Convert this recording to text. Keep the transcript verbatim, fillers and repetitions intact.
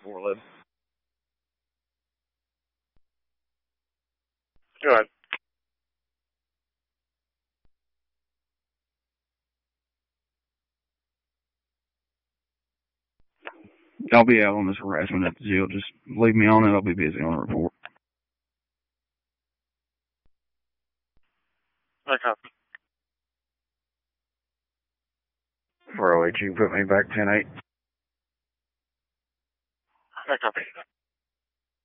four eleven. Go ahead. I'll be out on this harassment at the jail. Just leave me on it. I'll be busy on the report. I copy. four oh eight, you can put me back ten eight.